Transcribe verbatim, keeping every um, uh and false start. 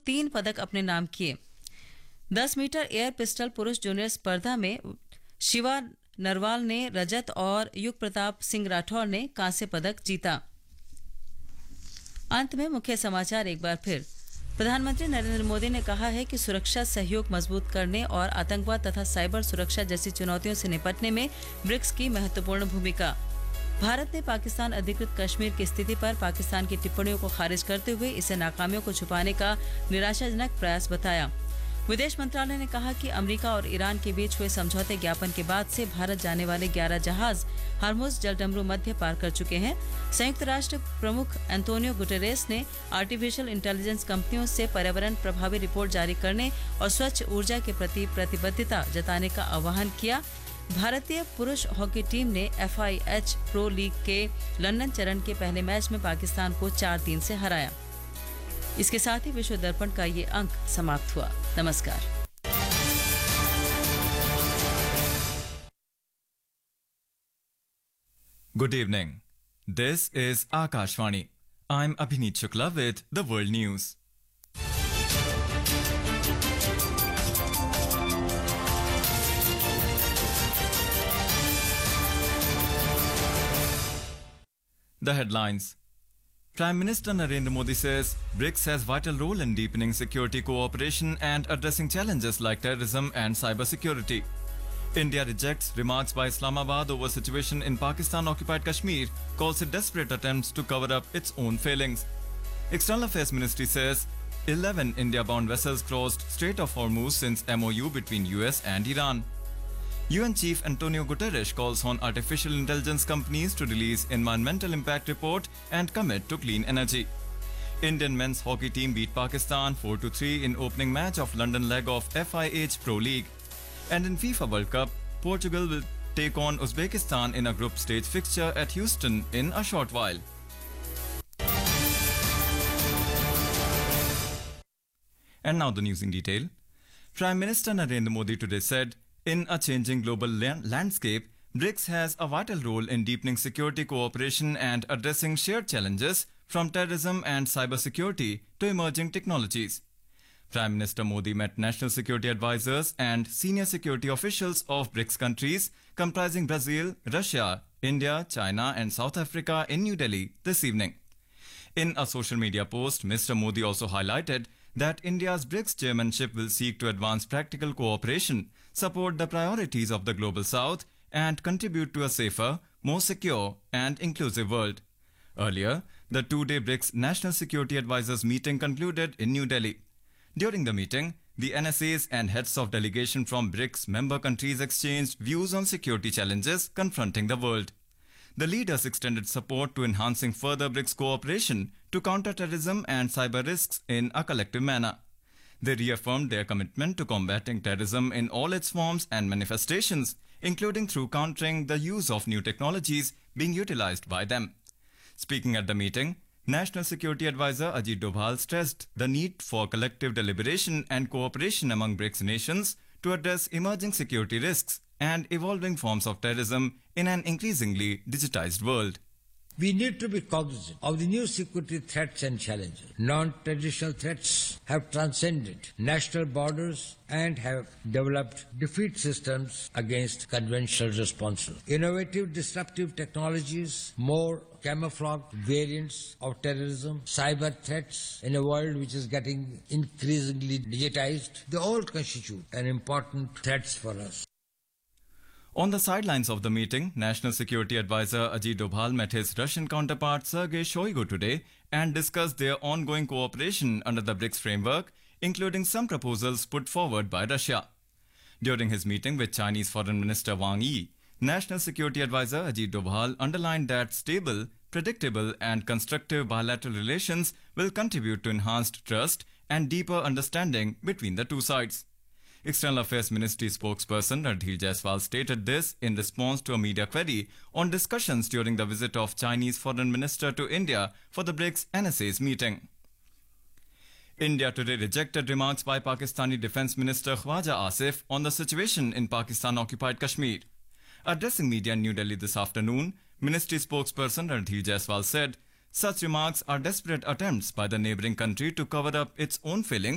तीन पदक अपने नाम किए। दस मीटर एयर पिस्टल पुरुष जूनियर स्पर्धा में शिवा नरवाल ने रजत और युग प्रताप सिंह राठौर ने कांस्य पदक जीता। अंत में मुख्य समाचार एक बार फिर। प्रधानमंत्री नरेंद्र मोदी ने कहा है कि सुरक्षा सहयोग मजबूत करने और आतंकवाद तथा साइबर सुरक्षा जैसी चुनौतियों से निपटने में ब्रिक्स की महत्वपूर्ण भूमिका। भारत ने पाकिस्तान अधिकृत कश्मीर की स्थिति पर पाकिस्तान की टिप्पणियों को खारिज करते हुए इसे नाकामियों को छुपाने का निराशाजनक प्रयास बताया। विदेश मंत्रालय ने कहा कि अमेरिका और ईरान के बीच हुए समझौते ज्ञापन के बाद से भारत जाने वाले ग्यारह जहाज हॉर्मुज़ जलडमरू मध्य पार कर चुके हैं। संयुक्त राष्ट्र प्रमुख एंटोनियो गुटेरेस ने आर्टिफिशियल इंटेलिजेंस कंपनियों से पर्यावरण प्रभावी रिपोर्ट जारी करने और स्वच्छ ऊर्जा के प्रति प्रतिबद्धता जताने का आह्वान किया। भारतीय पुरुष हॉकी टीम ने F I H pro league के लंदन चरण के पहले मैच में पाकिस्तान को चार तीन से हराया। इसके साथ ही विश्व दर्पण का ये अंक समाप्त हुआ। नमस्कार। Good evening. This is Akashvani. I'm Abhineet Shukla with the World News. The headlines. Prime Minister Narendra Modi says BRICS has vital role in deepening security cooperation and addressing challenges like terrorism and cybersecurity. India rejects remarks by Islamabad over situation in Pakistan-occupied Kashmir, calls it desperate attempts to cover up its own failings. External Affairs Ministry says eleven India-bound vessels crossed Strait of Hormuz since M O U between U S and Iran. U N Chief Antonio Guterres calls on artificial intelligence companies to release environmental impact report and commit to clean energy. Indian men's hockey team beat Pakistan four to three in opening match of London leg of F I H Pro League. And in FIFA World Cup, Portugal will take on Uzbekistan in a group stage fixture at Houston in a short while. And now the news in detail. Prime Minister Narendra Modi today said, in a changing global landscape, BRICS has a vital role in deepening security cooperation and addressing shared challenges from terrorism and cybersecurity to emerging technologies. Prime Minister Modi met national security advisors and senior security officials of BRICS countries comprising Brazil, Russia, India, China and South Africa in New Delhi this evening. In a social media post, Mister Modi also highlighted that India's BRICS chairmanship will seek to advance practical cooperation, support the priorities of the Global South, and contribute to a safer, more secure, and inclusive world. Earlier, the two-day BRICS National Security Advisors meeting concluded in New Delhi. During the meeting, the N S As and heads of delegation from BRICS member countries exchanged views on security challenges confronting the world. The leaders extended support to enhancing further BRICS cooperation to counter terrorism and cyber risks in a collective manner. They reaffirmed their commitment to combating terrorism in all its forms and manifestations, including through countering the use of new technologies being utilized by them. Speaking at the meeting, National Security Advisor Ajit Doval stressed the need for collective deliberation and cooperation among BRICS nations to address emerging security risks and evolving forms of terrorism in an increasingly digitized world. We need to be cognizant of the new security threats and challenges. Non-traditional threats have transcended national borders and have developed defeat systems against conventional responses. Innovative disruptive technologies, more camouflaged variants of terrorism, cyber threats in a world which is getting increasingly digitized, they all constitute an important threats for us. On the sidelines of the meeting, National Security Advisor Ajit Doval met his Russian counterpart Sergei Shoigu today and discussed their ongoing cooperation under the BRICS framework, including some proposals put forward by Russia. During his meeting with Chinese Foreign Minister Wang Yi, National Security Advisor Ajit Doval underlined that stable, predictable and constructive bilateral relations will contribute to enhanced trust and deeper understanding between the two sides. External Affairs Ministry spokesperson Randhir Jaiswal stated this in response to a media query on discussions during the visit of Chinese Foreign Minister to India for the BRICS N S As meeting. India today rejected remarks by Pakistani Defence Minister Khwaja Asif on the situation in Pakistan-occupied Kashmir. Addressing media in New Delhi this afternoon, Ministry spokesperson Randhir Jaiswal said, such remarks are desperate attempts by the neighbouring country to cover up its own failings